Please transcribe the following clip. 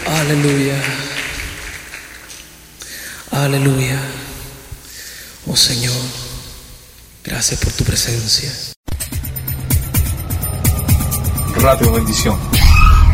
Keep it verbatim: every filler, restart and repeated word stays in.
Aleluya. Aleluya. Oh Señor, gracias por tu presencia. Radio Bendición.